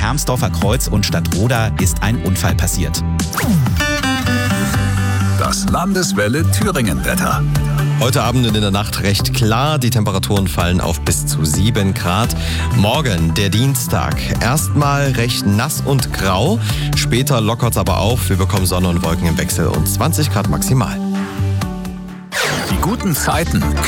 Hermsdorfer Kreuz und Stadtroda ist ein Unfall passiert. Das Landeswelle Thüringen-Wetter. Heute Abend und in der Nacht recht klar. Die Temperaturen fallen auf bis zu 7 Grad. Morgen, der Dienstag, erstmal recht nass und grau. Später lockert es aber auf. Wir bekommen Sonne und Wolken im Wechsel und 20 Grad maximal. Die guten Zeiten